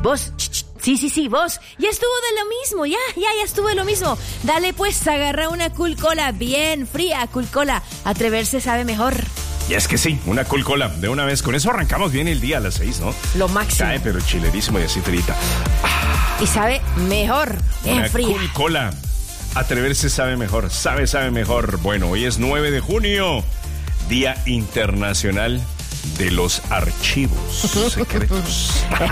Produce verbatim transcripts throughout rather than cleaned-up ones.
vos, ch, ch, sí, sí, sí, vos, ya estuvo de lo mismo, ya, ya, ya estuvo de lo mismo. Dale pues, agarra una Cool Cola bien fría, Cool Cola. Atreverse sabe mejor. Y es que sí, una Cool Cola, de una vez. Con eso arrancamos bien el día a las seis, ¿no? Lo máximo. Cae, pero chilerísimo y así frita. Y sabe mejor, bien una fría. Cool Cola. Atreverse sabe mejor, sabe, sabe mejor. Bueno, hoy es nueve de junio, Día Internacional de los Archivos Secretos.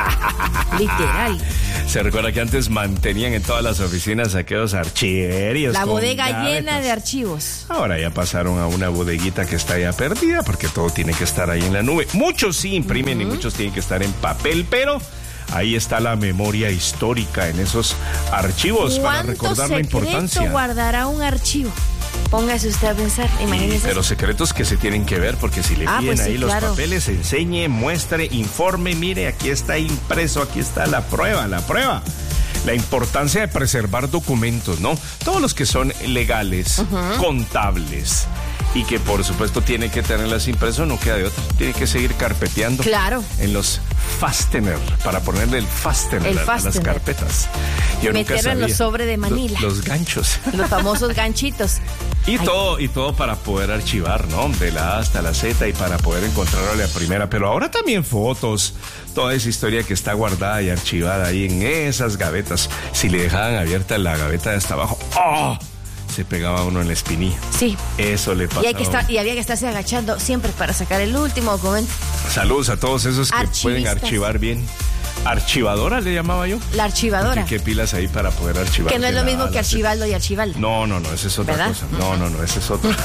Literal. Se recuerda que antes mantenían en todas las oficinas aquellos archiverios. La con bodega gavetas. llena de archivos. Ahora ya pasaron a una bodeguita que está ya perdida porque todo tiene que estar ahí en la nube. Muchos sí imprimen uh-huh. y muchos tienen que estar en papel, pero ahí está la memoria histórica en esos archivos para recordar la importancia. ¿Cuánto guardará un archivo? Póngase usted a pensar, imagínese. Pero secretos que se tienen que ver, porque si le ah, piden pues ahí sí, los claro. papeles, enseñe, muestre, informe, mire, aquí está impreso, aquí está la prueba, la prueba. La importancia de preservar documentos, ¿no? Todos los que son legales, uh-huh. contables, y que por supuesto tiene que tenerlas impresos, no queda de otra. Tiene que seguir carpeteando. Claro. En los fastener, para ponerle el fastener, el fastener. a las carpetas. Yo meterlo en los sobres de Manila. Los, los ganchos. Los famosos ganchitos. Y todo, y todo para poder archivar, ¿no? De la A hasta la Z y para poder encontrarlo a la primera. Pero ahora también fotos, toda esa historia que está guardada y archivada ahí en esas gavetas. Si le dejaban abierta la gaveta de hasta abajo, ¡oh! Se pegaba uno en la espinilla. Sí. Eso le pasaba. Y, hay que estar, y había que estarse agachando siempre para sacar el último documento. Saludos a todos esos que pueden archivar bien. Archivadora le llamaba yo. La archivadora. Porque qué pilas ahí para poder archivar. Que no es lo mismo que archivaldo y archivaldo. No, no, no, esa es otra ¿verdad? cosa. No, no, no, esa es otra.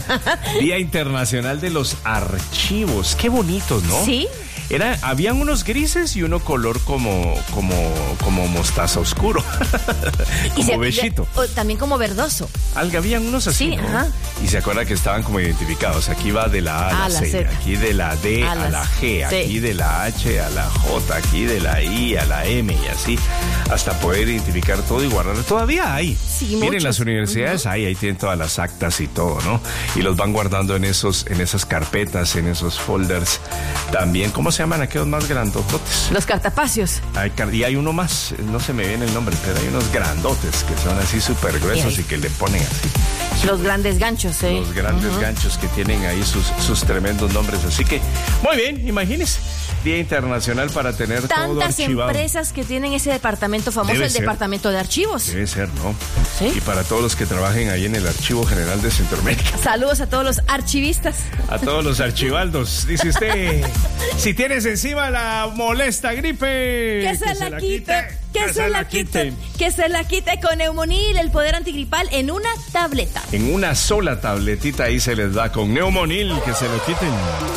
Día Internacional de los Archivos. Qué bonitos, ¿no? Sí. Era, habían unos grises y uno color como, como, como mostaza oscuro. Como se, bechito. De, también como verdoso. Algo, habían unos así, sí, ¿no? Ajá. Y se acuerda que estaban como identificados. Aquí va de la A a, a la C, C, aquí de la D a, a la G, sí. Aquí de la H a la J, aquí de la I a la M y así, hasta poder identificar todo y guardar. Todavía hay. Sí, miren, las universidades uh-huh. hay, ahí tienen todas las actas y todo, ¿no? Y los van guardando en esos, en esas carpetas, en esos folders. También, ¿cómo se llaman aquellos más grandototes? Los cartapacios. Hay, y hay uno más, no se me viene el nombre, pero hay unos grandotes que son así súper gruesos y, y que le ponen así. Los grandes ganchos, ¿eh? Los grandes uh-huh. ganchos que tienen ahí sus, sus tremendos nombres. Así que, muy bien, imagínense. Día Internacional para tener Tantas todo archivado. Tantas empresas que tienen ese departamento famoso, Debe el ser. departamento de archivos. Debe ser, ¿no? ¿Sí? Y para todos los que trabajen ahí en el Archivo General de Centroamérica. Saludos a todos los archivistas. A todos los archivaldos. Dice usted, si tienes encima la molesta gripe, que, que se, se la quite. quite. Que, que se, se la quite. quite. Que se la quite con Neumonil, el poder antigripal en una tableta. En una sola tabletita ahí se les da con Neumonil, que se lo quiten.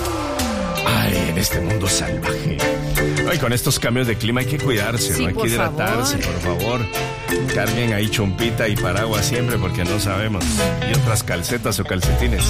Ay, en este mundo salvaje. Ay, con estos cambios de clima hay que cuidarse, sí, ¿no? Hay que hidratarse, favor. por favor. Carguen ahí chompita y paraguas siempre porque no sabemos. Y otras calcetas o calcetines.